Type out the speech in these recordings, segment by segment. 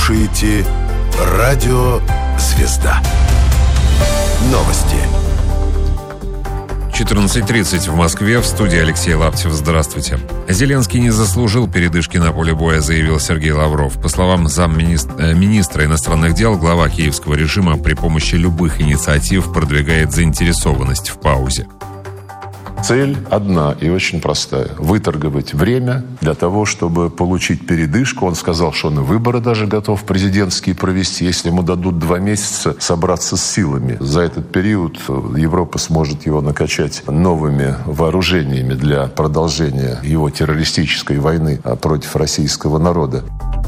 слушаете «Радио Звезда». Новости. 14:30 в Москве. В студии Алексей Лаптев. Здравствуйте. Зеленский не заслужил передышки на поле боя, заявил Сергей Лавров. По словам замминистра иностранных дел, глава киевского режима при помощи любых инициатив продвигает заинтересованность в паузе. Цель одна и очень простая. Выторговать время для того, чтобы получить передышку. Он сказал, что он и выборы даже готов президентские провести, если ему дадут 2 месяца собраться с силами. За этот период Европа сможет его накачать новыми вооружениями для продолжения его террористической войны против российского народа.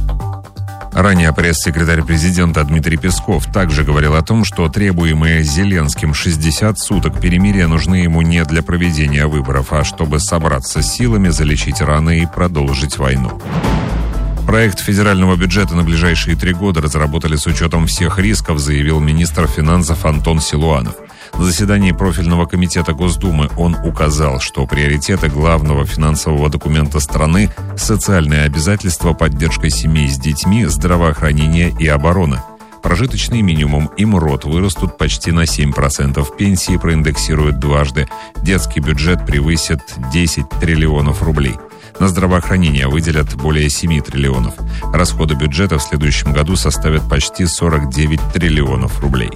Ранее пресс-секретарь президента Дмитрий Песков также говорил о том, что требуемые Зеленским 60 суток перемирия нужны ему не для проведения выборов, а чтобы собраться с силами, залечить раны и продолжить войну. Проект федерального бюджета на ближайшие 3 года разработали с учетом всех рисков, заявил министр финансов Антон Силуанов. На заседании профильного комитета Госдумы он указал, что приоритеты главного финансового документа страны – социальные обязательства, поддержка семей с детьми, здравоохранение и оборона. Прожиточный минимум и МРОТ вырастут почти на 7%, пенсии проиндексируют дважды, детский бюджет превысит 10 триллионов рублей. На здравоохранение выделят более 7 триллионов. Расходы бюджета в следующем году составят почти 49 триллионов рублей.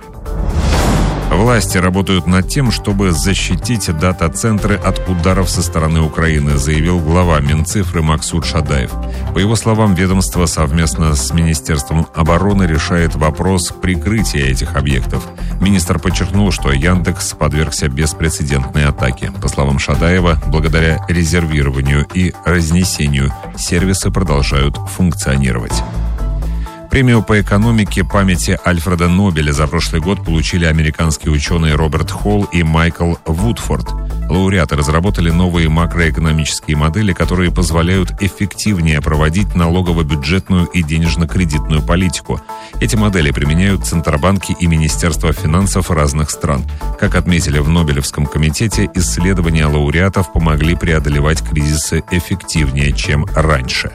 Власти работают над тем, чтобы защитить дата-центры от ударов со стороны Украины, заявил глава Минцифры Максут Шадаев. По его словам, ведомство совместно с Министерством обороны решает вопрос прикрытия этих объектов. Министр подчеркнул, что Яндекс подвергся беспрецедентной атаке. По словам Шадаева, благодаря резервированию и разнесению сервисы продолжают функционировать. Премию по экономике памяти Альфреда Нобеля за прошлый год получили американские ученые Роберт Холл и Майкл Вудфорд. Лауреаты разработали новые макроэкономические модели, которые позволяют эффективнее проводить налогово-бюджетную и денежно-кредитную политику. Эти модели применяют Центробанки и Министерства финансов разных стран. Как отметили в Нобелевском комитете, исследования лауреатов помогли преодолевать кризисы эффективнее, чем раньше.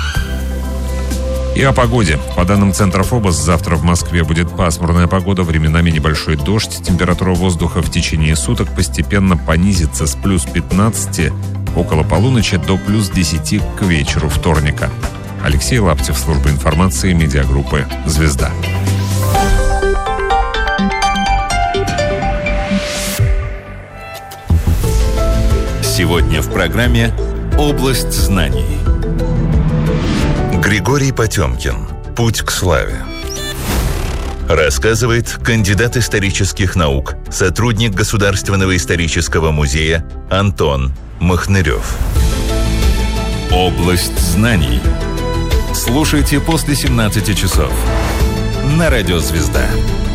И о погоде. По данным Центра ФОБОС, завтра в Москве будет пасмурная погода, временами небольшой дождь. Температура воздуха в течение суток постепенно понизится с плюс 15 около полуночи до плюс 10 к вечеру вторника. Алексей Лаптев, служба информации, медиагруппы «Звезда». Сегодня в программе «Область знаний». Григорий Потемкин. Путь к славе. Рассказывает кандидат исторических наук, сотрудник Государственного исторического музея Антон Махнырев. Область знаний. Слушайте после 17 часов на Радио Звезда.